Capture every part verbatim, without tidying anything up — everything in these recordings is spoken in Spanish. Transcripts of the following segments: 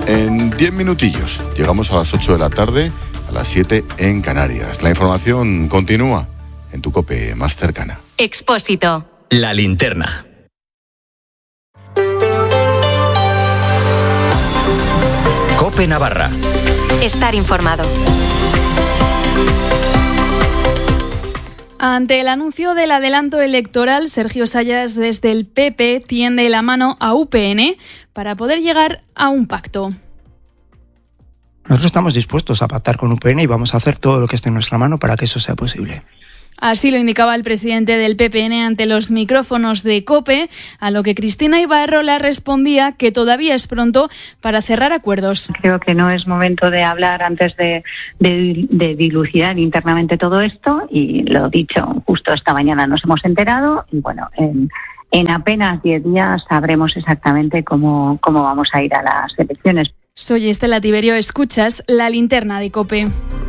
En diez minutillos llegamos a las ocho de la tarde, a las siete en Canarias. La información continúa en tu COPE más cercana. Expósito. La linterna. COPE Navarra. Estar informado. Ante el anuncio del adelanto electoral, Sergio Sayas desde el P P tiende la mano a U P N para poder llegar a un pacto. Nosotros estamos dispuestos a pactar con U P N y vamos a hacer todo lo que esté en nuestra mano para que eso sea posible. Así lo indicaba el presidente del P P N ante los micrófonos de COPE, a lo que Cristina Ibarrola respondía que todavía es pronto para cerrar acuerdos. Creo que no es momento de hablar antes de, de, de dilucidar internamente todo esto, y lo dicho, justo esta mañana nos hemos enterado y bueno, en, en apenas diez días sabremos exactamente cómo, cómo vamos a ir a las elecciones. Soy Estela Tiberio, escuchas La Linterna de COPE.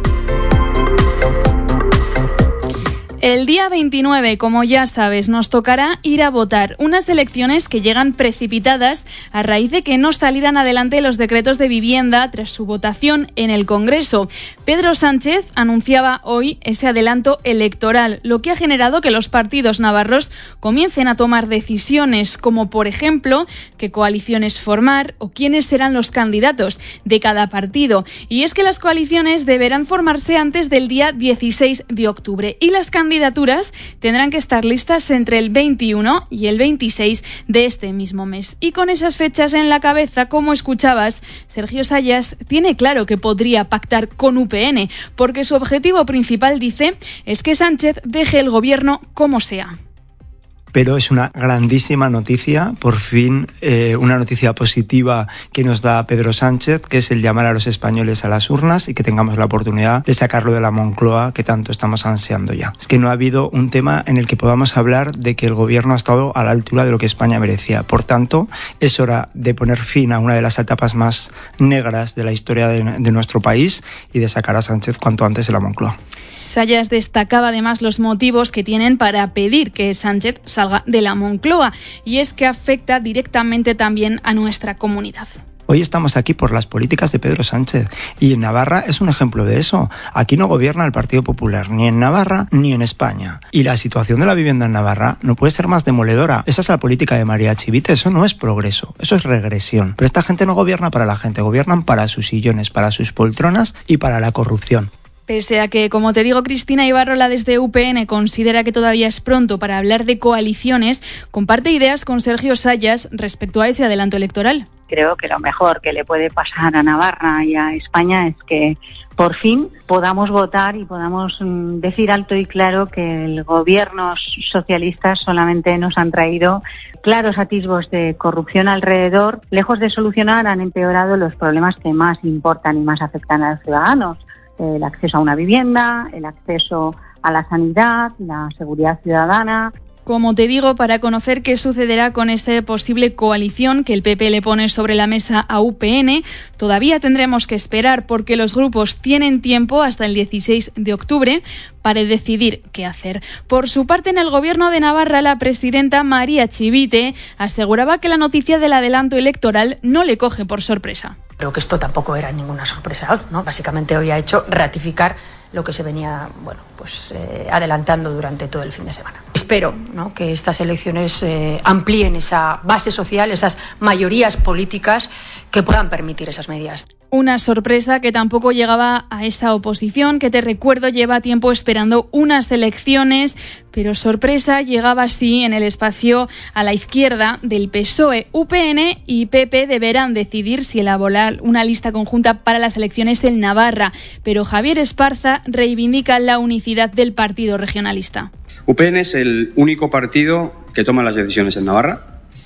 El día veintinueve, como ya sabes, nos tocará ir a votar. Unas elecciones que llegan precipitadas a raíz de que no salieran adelante los decretos de vivienda tras su votación en el Congreso. Pedro Sánchez anunciaba hoy ese adelanto electoral, lo que ha generado que los partidos navarros comiencen a tomar decisiones, como por ejemplo qué coaliciones formar o quiénes serán los candidatos de cada partido. Y es que las coaliciones deberán formarse antes del día dieciséis de octubre y las candidaturas candidaturas tendrán que estar listas entre el veintiuno y el veintiséis de este mismo mes. Y con esas fechas en la cabeza, como escuchabas, Sergio Sayas tiene claro que podría pactar con U P N, porque su objetivo principal, dice, es que Sánchez deje el gobierno como sea. Pero es una grandísima noticia, por fin eh, una noticia positiva que nos da Pedro Sánchez, que es el llamar a los españoles a las urnas y que tengamos la oportunidad de sacarlo de la Moncloa que tanto estamos ansiando ya. Es que no ha habido un tema en el que podamos hablar de que el gobierno ha estado a la altura de lo que España merecía. Por tanto, es hora de poner fin a una de las etapas más negras de la historia de, de nuestro país y de sacar a Sánchez cuanto antes de la Moncloa. Sayas destacaba además los motivos que tienen para pedir que Sánchez salga de la Moncloa, y es que afecta directamente también a nuestra comunidad. Hoy estamos aquí por las políticas de Pedro Sánchez y en Navarra es un ejemplo de eso. Aquí no gobierna el Partido Popular, ni en Navarra ni en España. Y la situación de la vivienda en Navarra no puede ser más demoledora. Esa es la política de María Chivite, eso no es progreso, eso es regresión. Pero esta gente no gobierna para la gente, gobiernan para sus sillones, para sus poltronas y para la corrupción. Pese a que, como te digo, Cristina Ibarrola desde U P N considera que todavía es pronto para hablar de coaliciones, comparte ideas con Sergio Sayas respecto a ese adelanto electoral. Creo que lo mejor que le puede pasar a Navarra y a España es que por fin podamos votar y podamos decir alto y claro que el gobierno socialista solamente nos han traído claros atisbos de corrupción alrededor. Lejos de solucionar, han empeorado los problemas que más importan y más afectan a los ciudadanos. El acceso a una vivienda, el acceso a la sanidad, la seguridad ciudadana. Como te digo, para conocer qué sucederá con esa posible coalición que el P P le pone sobre la mesa a U P N, todavía tendremos que esperar, porque los grupos tienen tiempo hasta el dieciséis de octubre para decidir qué hacer. Por su parte, en el Gobierno de Navarra, la presidenta María Chivite aseguraba que la noticia del adelanto electoral no le coge por sorpresa. Creo que esto tampoco era ninguna sorpresa, ¿no? Básicamente hoy ha hecho ratificar lo que se venía, bueno, pues eh, adelantando durante todo el fin de semana. Espero, ¿no?, que estas elecciones eh, amplíen esa base social, esas mayorías políticas que puedan permitir esas medidas. Una sorpresa que tampoco llegaba a esa oposición, que te recuerdo lleva tiempo esperando unas elecciones, pero sorpresa llegaba sí en el espacio a la izquierda del P S O E. U P N y P P deberán decidir si elaborar una lista conjunta para las elecciones en Navarra, pero Javier Esparza reivindica la unicidad del partido regionalista. U P N es el único partido que toma las decisiones en Navarra,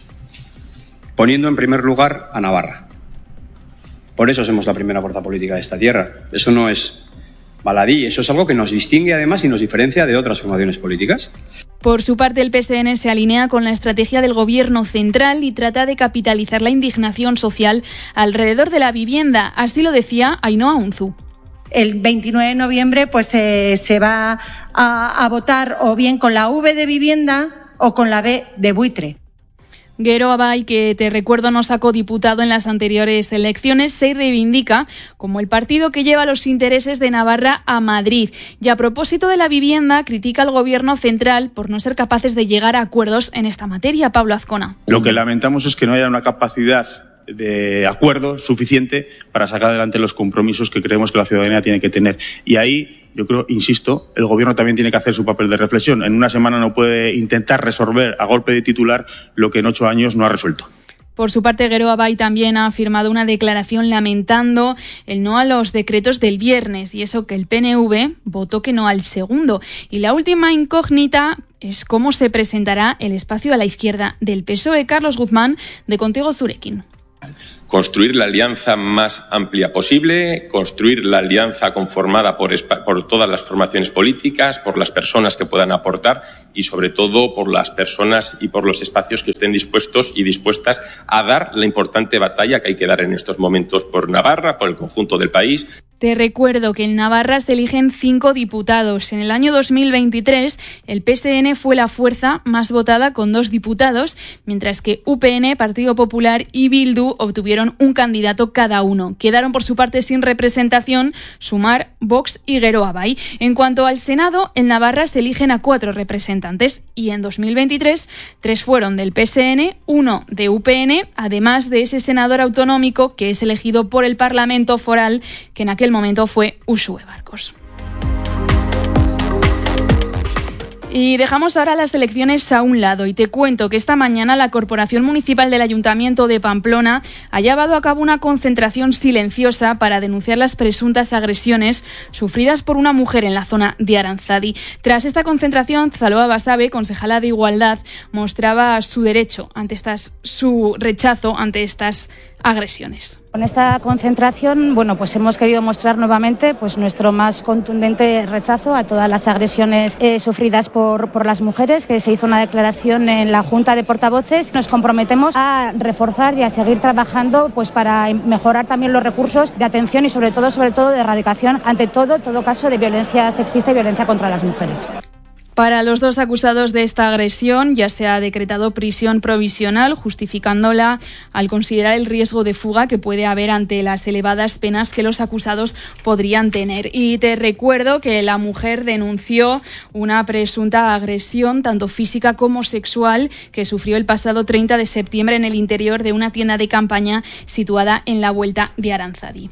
poniendo en primer lugar a Navarra. Por eso somos la primera fuerza política de esta tierra. Eso no es baladí, eso es algo que nos distingue además y nos diferencia de otras formaciones políticas. Por su parte, el P S N se alinea con la estrategia del Gobierno central y trata de capitalizar la indignación social alrededor de la vivienda. Así lo decía Ainhoa Unzu. El veintinueve de noviembre pues eh, se va a, a votar o bien con la V de vivienda o con la B de buitre. Gero Abay, que te recuerdo no sacó diputado en las anteriores elecciones, se reivindica como el partido que lleva los intereses de Navarra a Madrid. Y a propósito de la vivienda, critica al gobierno central por no ser capaces de llegar a acuerdos en esta materia. Pablo Azcona. Lo que lamentamos es que no haya una capacidad de acuerdo suficiente para sacar adelante los compromisos que creemos que la ciudadanía tiene que tener. Y ahí, yo creo, insisto, el gobierno también tiene que hacer su papel de reflexión. En una semana no puede intentar resolver a golpe de titular lo que en ocho años no ha resuelto. Por su parte, Gero Abay también ha firmado una declaración lamentando el no a los decretos del viernes, y eso que el P N V votó que no al segundo. Y la última incógnita es cómo se presentará el espacio a la izquierda del P S O E. Carlos Guzmán, de Contigo Zurekin. Construir la alianza más amplia posible, construir la alianza conformada por, por todas las formaciones políticas, por las personas que puedan aportar y, sobre todo, por las personas y por los espacios que estén dispuestos y dispuestas a dar la importante batalla que hay que dar en estos momentos por Navarra, por el conjunto del país. Te recuerdo que en Navarra se eligen cinco diputados. En el año dos mil veintitrés, el P S N fue la fuerza más votada con dos diputados, mientras que U P N, Partido Popular y Bildu obtuvieron un candidato cada uno. Quedaron por su parte sin representación Sumar, Vox y Gero Abay. En cuanto al Senado, en Navarra se eligen a cuatro representantes y en dos mil veintitrés, tres fueron del P S N, uno de U P N, además de ese senador autonómico que es elegido por el Parlamento Foral, que en aquel momento fue Uxue Barkos. Y dejamos ahora las elecciones a un lado y te cuento que esta mañana la Corporación Municipal del Ayuntamiento de Pamplona ha llevado a cabo una concentración silenciosa para denunciar las presuntas agresiones sufridas por una mujer en la zona de Aranzadi. Tras esta concentración, Zaloa Basabe, concejala de Igualdad, mostraba su derecho ante estas, su rechazo ante estas agresiones. Con esta concentración, bueno, pues hemos querido mostrar nuevamente pues nuestro más contundente rechazo a todas las agresiones eh, sufridas por, por las mujeres, que se hizo una declaración en la Junta de Portavoces. Nos comprometemos a reforzar y a seguir trabajando pues para mejorar también los recursos de atención y sobre todo, sobre todo de erradicación ante todo, todo caso de violencia sexista y violencia contra las mujeres. Para los dos acusados de esta agresión ya se ha decretado prisión provisional, justificándola al considerar el riesgo de fuga que puede haber ante las elevadas penas que los acusados podrían tener. Y te recuerdo que la mujer denunció una presunta agresión, tanto física como sexual, que sufrió el pasado treinta de septiembre en el interior de una tienda de campaña situada en la Vuelta de Aranzadi.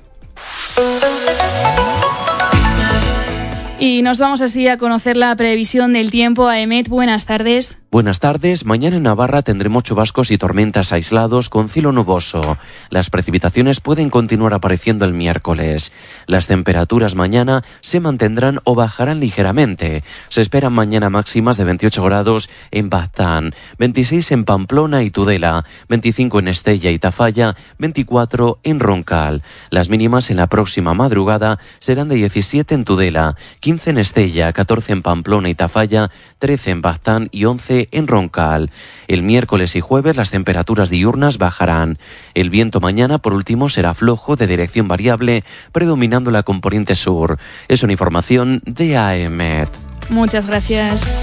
Y nos vamos así a conocer la previsión del tiempo. Aemet, buenas tardes. Buenas tardes. Mañana en Navarra tendremos chubascos y tormentas aislados con cielo nuboso. Las precipitaciones pueden continuar apareciendo el miércoles. Las temperaturas mañana se mantendrán o bajarán ligeramente. Se esperan mañana máximas de veintiocho grados en Baztán, veintiséis en Pamplona y Tudela, veinticinco en Estella y Tafalla, veinticuatro en Roncal. Las mínimas en la próxima madrugada serán de diecisiete en Tudela, quince en Estella, catorce en Pamplona y Tafalla, trece en Baztán y once en Roncal. El miércoles y jueves las temperaturas diurnas bajarán. El viento mañana, por último, será flojo de dirección variable, predominando la componente sur. Es una información de Aemet. Muchas gracias.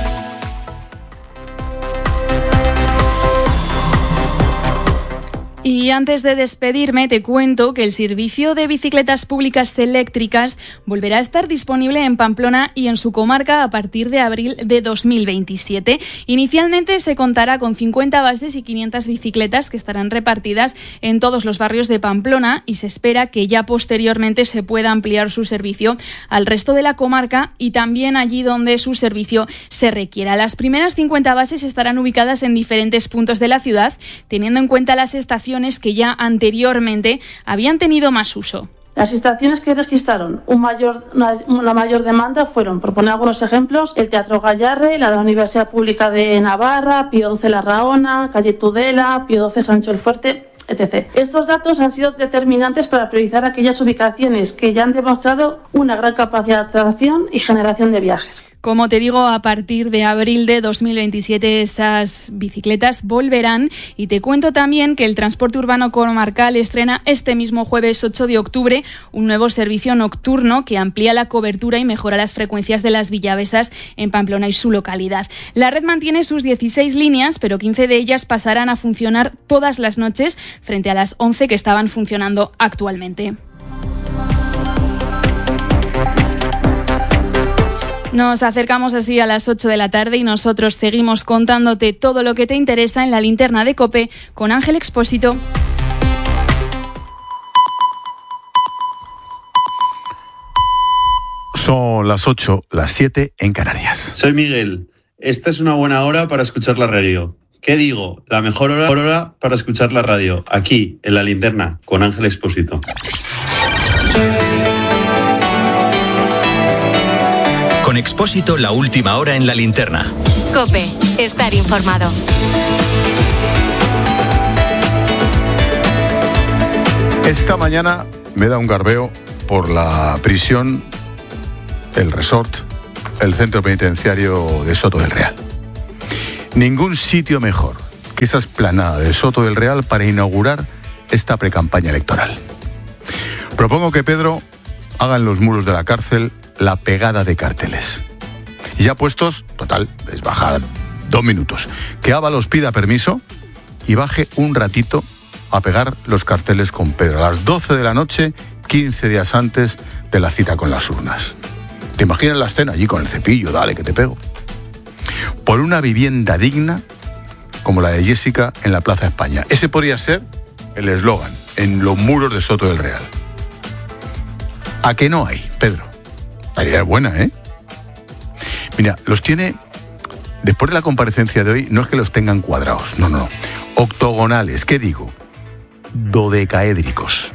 Y antes de despedirme, te cuento que el servicio de bicicletas públicas eléctricas volverá a estar disponible en Pamplona y en su comarca a partir de abril de dos mil veintisiete. Inicialmente se contará con cincuenta bases y quinientas bicicletas que estarán repartidas en todos los barrios de Pamplona y se espera que ya posteriormente se pueda ampliar su servicio al resto de la comarca y también allí donde su servicio se requiera. Las primeras cincuenta bases estarán ubicadas en diferentes puntos de la ciudad, teniendo en cuenta las estaciones que ya anteriormente habían tenido más uso. Las estaciones que registraron un mayor, una, una mayor demanda fueron, por poner algunos ejemplos, el Teatro Gallarre, la Universidad Pública de Navarra, Pío doce Larraona, Calle Tudela, Pío doce Sancho el Fuerte, etcétera. Estos datos han sido determinantes para priorizar aquellas ubicaciones que ya han demostrado una gran capacidad de atracción y generación de viajes. Como te digo, a partir de abril de dos mil veintisiete esas bicicletas volverán, y te cuento también que el Transporte Urbano Comarcal estrena este mismo jueves ocho de octubre un nuevo servicio nocturno que amplía la cobertura y mejora las frecuencias de las villavesas en Pamplona y su localidad. La red mantiene sus dieciséis líneas, pero quince de ellas pasarán a funcionar todas las noches frente a las once que estaban funcionando actualmente. Nos acercamos así a las ocho de la tarde y nosotros seguimos contándote todo lo que te interesa en la linterna de COPE con Ángel Expósito. Son las ocho, las siete en Canarias. Soy Miguel. Esta es una buena hora para escuchar la radio. ¿Qué digo? La mejor hora, hora para escuchar la radio. Aquí, en la linterna, con Ángel Expósito. Con Expósito, la última hora en la linterna. COPE, estar informado. Esta mañana me da un garbeo por la prisión, el resort, el centro penitenciario de Soto del Real. Ningún sitio mejor que esa explanada de Soto del Real para inaugurar esta precampaña electoral. Propongo que Pedro haga en los muros de la cárcel la pegada de carteles. Y ya puestos, total, es bajar dos minutos. Que Ábalos pida permiso y baje un ratito a pegar los carteles con Pedro. A las doce de la noche, quince días antes de la cita con las urnas. ¿Te imaginas la escena allí con el cepillo? Dale, que te pego. Por una vivienda digna como la de Jessica en la Plaza España. Ese podría ser el eslogan en los muros de Soto del Real. ¿A qué no hay, Pedro? La idea es buena, ¿eh? Mira, los tiene, después de la comparecencia de hoy, no es que los tengan cuadrados, no, no, no. Octogonales, ¿qué digo? Dodecaédricos.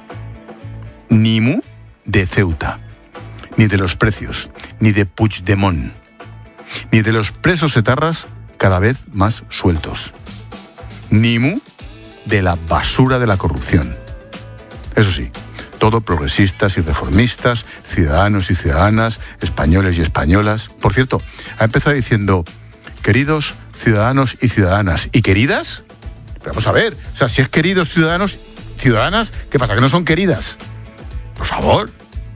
Ni mu de Ceuta, ni de los precios, ni de Puigdemont, ni de los presos etarras cada vez más sueltos. Ni mu de la basura de la corrupción. Eso sí, todo progresistas y reformistas, ciudadanos y ciudadanas, españoles y españolas. Por cierto, ha empezado diciendo, queridos ciudadanos y ciudadanas. ¿Y queridas? Pero vamos a ver, o sea, si es queridos ciudadanos, ciudadanas, ¿qué pasa? ¿Que no son queridas? Por favor.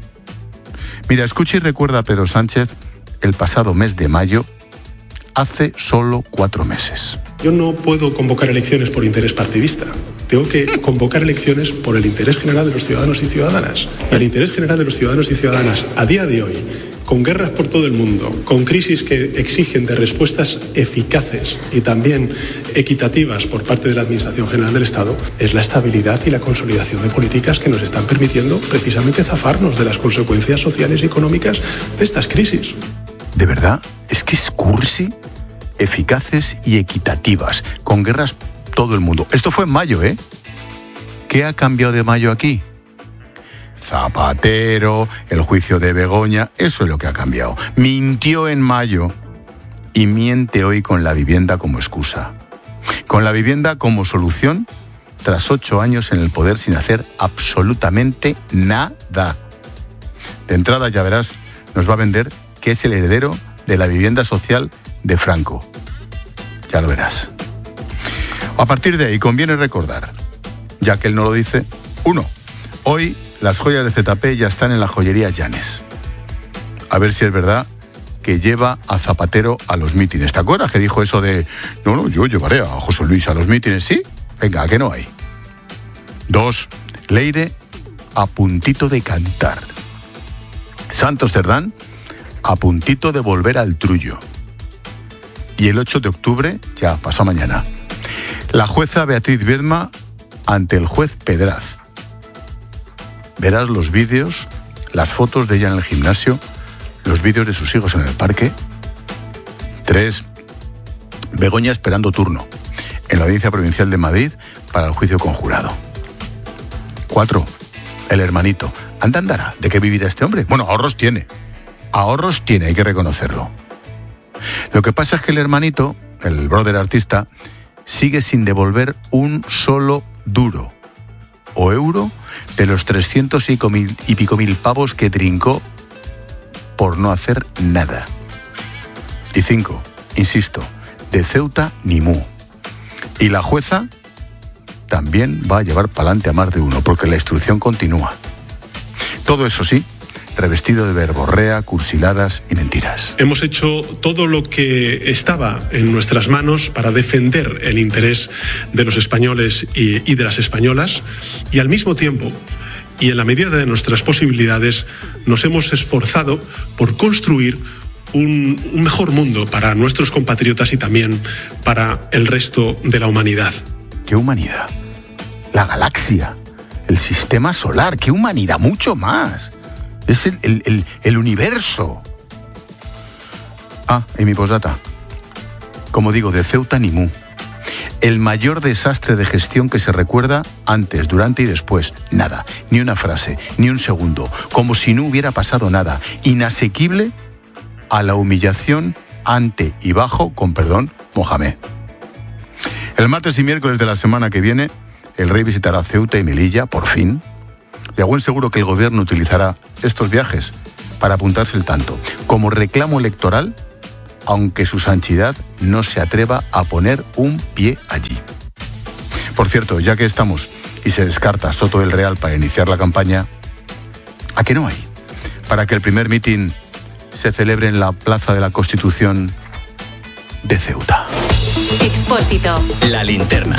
Mira, escucha y recuerda a Pedro Sánchez el pasado mes de mayo, hace solo cuatro meses. Yo no puedo convocar elecciones por interés partidista. Tengo que convocar elecciones por el interés general de los ciudadanos y ciudadanas. El interés general de los ciudadanos y ciudadanas a día de hoy, con guerras por todo el mundo, con crisis que exigen de respuestas eficaces y también equitativas por parte de la Administración General del Estado, es la estabilidad y la consolidación de políticas que nos están permitiendo precisamente zafarnos de las consecuencias sociales y económicas de estas crisis. ¿De verdad? ¿Es que es cursi? Eficaces y equitativas, con guerras todo el mundo. Esto fue en mayo, ¿eh? ¿Qué ha cambiado de mayo aquí? Zapatero, el juicio de Begoña, eso es lo que ha cambiado. Mintió en mayo y miente hoy con la vivienda como excusa. Con la vivienda como solución tras ocho años en el poder sin hacer absolutamente nada. De entrada, ya verás, nos va a vender que es el heredero de la vivienda social de Franco. Ya lo verás. A partir de ahí conviene recordar, ya que él no lo dice, uno, hoy las joyas de Z P ya están en la joyería Llanes. A ver si es verdad que lleva a Zapatero a los mítines. ¿Te acuerdas que dijo eso de, no, no, yo llevaré a José Luis a los mítines? ¿Sí? Venga, ¿a qué no hay? Dos, Leire a puntito de cantar. Santos Cerdán a puntito de volver al trullo. Y el ocho de octubre, ya pasó mañana, la jueza Beatriz Viedma ante el juez Pedraz. Verás los vídeos, las fotos de ella en el gimnasio, los vídeos de sus hijos en el parque. Tres, Begoña esperando turno en la Audiencia Provincial de Madrid para el juicio conjurado. Cuatro, el hermanito. Anda, andará, ¿de qué vivirá este hombre? Bueno, ahorros tiene. Ahorros tiene, hay que reconocerlo. Lo que pasa es que el hermanito, el brother artista, sigue sin devolver un solo duro o euro de los trescientos y pico mil pavos que trincó por no hacer nada. Y cinco, insisto, de Ceuta ni mu. Y la jueza también va a llevar para adelante a más de uno, porque la instrucción continúa. Todo eso sí, revestido de verborrea, cursiladas y mentiras. Hemos hecho todo lo que estaba en nuestras manos para defender el interés de los españoles y, y de las españolas, y al mismo tiempo, y en la medida de nuestras posibilidades, nos hemos esforzado por construir un, un mejor mundo para nuestros compatriotas y también para el resto de la humanidad. ¿Qué humanidad? La galaxia, el sistema solar, ¿qué humanidad? Mucho más. Es el, el, el, el universo. Ah, y mi postdata. Como digo, de Ceuta ni mu. El mayor desastre de gestión que se recuerda antes, durante y después. Nada, ni una frase, ni un segundo. Como si no hubiera pasado nada. Inasequible a la humillación ante y bajo, con perdón, Mohamed. El martes y miércoles de la semana que viene, el rey visitará Ceuta y Melilla, por fin. Y a buen seguro que el gobierno utilizará estos viajes para apuntarse el tanto, como reclamo electoral, aunque su santidad no se atreva a poner un pie allí. Por cierto, ya que estamos y se descarta Soto del Real para iniciar la campaña, ¿a qué no hay? Para que el primer mitin se celebre en la Plaza de la Constitución de Ceuta. Expósito. La linterna.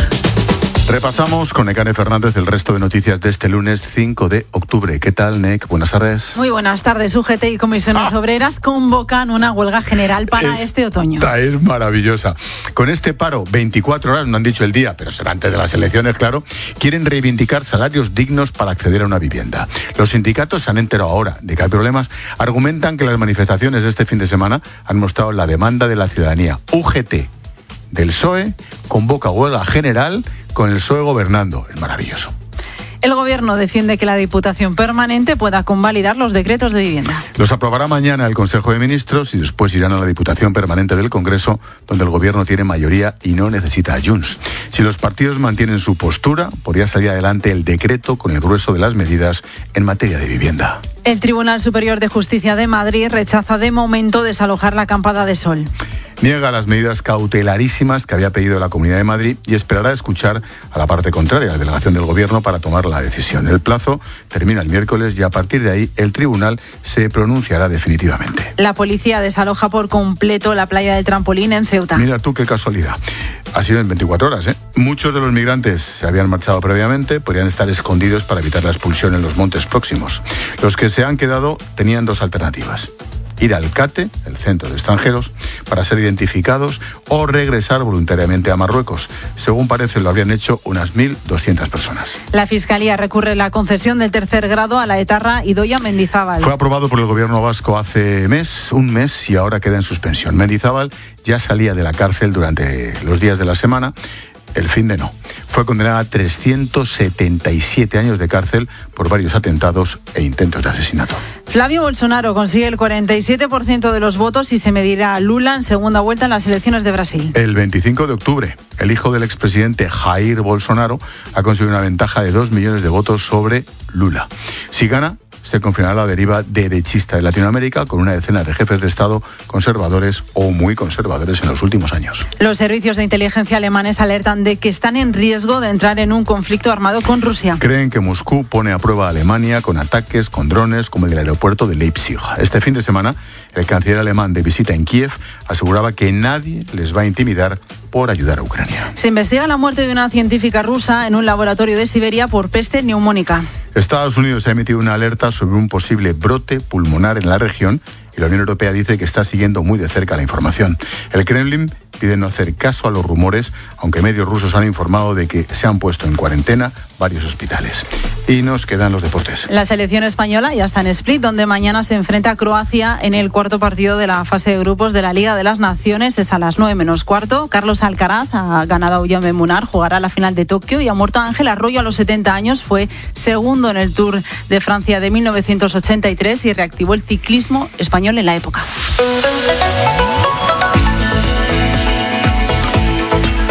Repasamos con Nekane Fernández el resto de noticias de este lunes cinco de octubre. ¿Qué tal, Nek? Buenas tardes. Muy buenas tardes. U G T y comisiones ah. obreras convocan una huelga general para Esta este otoño. Es maravillosa. Con este paro, veinticuatro horas, no han dicho el día, pero será antes de las elecciones, claro, quieren reivindicar salarios dignos para acceder a una vivienda. Los sindicatos se han enterado ahora de que hay problemas. Argumentan que las manifestaciones de este fin de semana han mostrado la demanda de la ciudadanía. U G T del P S O E convoca huelga general con el P S O E gobernando. Es maravilloso. El Gobierno defiende que la Diputación Permanente pueda convalidar los decretos de vivienda. Los aprobará mañana el Consejo de Ministros y después irán a la Diputación Permanente del Congreso, donde el Gobierno tiene mayoría y no necesita a Junts. Si los partidos mantienen su postura, podría salir adelante el decreto con el grueso de las medidas en materia de vivienda. El Tribunal Superior de Justicia de Madrid rechaza de momento desalojar la Acampada de Sol. Niega las medidas cautelarísimas que había pedido la Comunidad de Madrid y esperará escuchar a la parte contraria, la delegación del Gobierno, para tomar la decisión. El plazo termina el miércoles y a partir de ahí el tribunal se pronunciará definitivamente. La policía desaloja por completo la playa del Trampolín en Ceuta. Mira tú qué casualidad. Ha sido en veinticuatro horas, ¿eh? Muchos de los migrantes se habían marchado previamente, podrían estar escondidos para evitar la expulsión en los montes próximos. Los que se han quedado tenían dos alternativas: ir al CATE, el Centro de Extranjeros, para ser identificados, o regresar voluntariamente a Marruecos. Según parece, lo habrían hecho unas mil doscientas personas. La Fiscalía recurre la concesión del tercer grado a la etarra Idoia Mendizábal. Fue aprobado por el Gobierno vasco hace mes, un mes, y ahora queda en suspensión. Mendizábal ya salía de la cárcel durante los días de la semana. El fin de no. Fue condenada a trescientos setenta y siete años de cárcel por varios atentados e intentos de asesinato. Flavio Bolsonaro consigue el cuarenta y siete por ciento de los votos y se medirá a Lula en segunda vuelta en las elecciones de Brasil. El veinticinco de octubre, el hijo del expresidente Jair Bolsonaro ha conseguido una ventaja de dos millones de votos sobre Lula. Si gana, se confirmará la deriva derechista de Latinoamérica, con una decena de jefes de Estado conservadores o muy conservadores en los últimos años. Los servicios de inteligencia alemanes alertan de que están en riesgo de entrar en un conflicto armado con Rusia. Creen que Moscú pone a prueba a Alemania con ataques, con drones, como el del aeropuerto de Leipzig. Este fin de semana, el canciller alemán de visita en Kiev aseguraba que nadie les va a intimidar por ayudar a Ucrania. Se investiga la muerte de una científica rusa en un laboratorio de Siberia por peste neumónica. Estados Unidos ha emitido una alerta sobre un posible brote pulmonar en la región y la Unión Europea dice que está siguiendo muy de cerca la información. El Kremlin pide no hacer caso a los rumores, aunque medios rusos han informado de que se han puesto en cuarentena varios hospitales. Y nos quedan los deportes. La selección española ya está en Split, donde mañana se enfrenta a Croacia en el cuarto partido de la fase de grupos de la Liga de las Naciones. Es a las nueve menos cuarto. Carlos Alcaraz ha ganado a Guillaume Munar, jugará la final de Tokio, y ha muerto Ángel Arroyo a los setenta años. Fue segundo en el Tour de Francia de mil novecientos ochenta y tres y reactivó el ciclismo español en la época.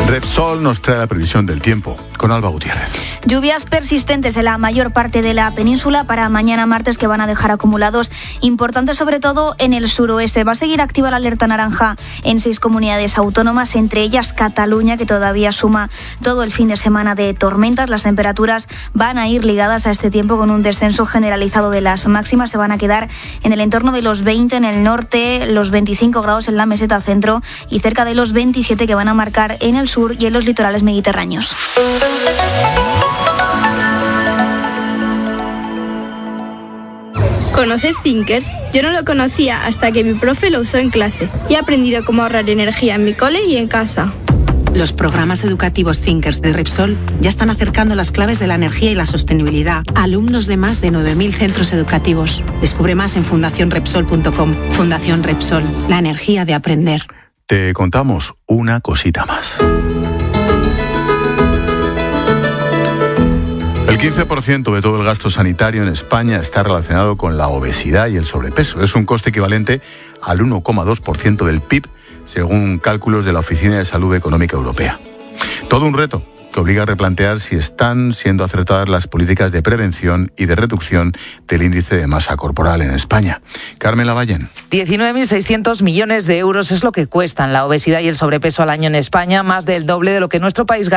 Repsol nos trae la previsión del tiempo con Alba Gutiérrez. Lluvias persistentes en la mayor parte de la península para mañana martes que van a dejar acumulados importantes, sobre todo en el suroeste. Va a seguir activa la alerta naranja en seis comunidades autónomas, entre ellas Cataluña, que todavía suma todo el fin de semana de tormentas. Las temperaturas van a ir ligadas a este tiempo con un descenso generalizado de las máximas. Se van a quedar en el entorno de los veinte en el norte, los veinticinco grados en la meseta centro y cerca de los veintisiete que van a marcar en el sur y en los litorales mediterráneos. ¿Conoces Thinkers? Yo no lo conocía hasta que mi profe lo usó en clase y he aprendido cómo ahorrar energía en mi cole y en casa. Los programas educativos Thinkers de Repsol ya están acercando las claves de la energía y la sostenibilidad a alumnos de más de nueve mil centros educativos. Descubre más en fundación repsol punto com. Fundación Repsol, la energía de aprender. Te contamos una cosita más. El quince por ciento de todo el gasto sanitario en España está relacionado con la obesidad y el sobrepeso. Es un coste equivalente al uno coma dos por ciento del P I B, según cálculos de la Oficina de Salud Económica Europea. Todo un reto que obliga a replantear si están siendo acertadas las políticas de prevención y de reducción del índice de masa corporal en España. Carmen Lavallén. diecinueve mil seiscientos millones de euros es lo que cuestan la obesidad y el sobrepeso al año en España, más del doble de lo que nuestro país gana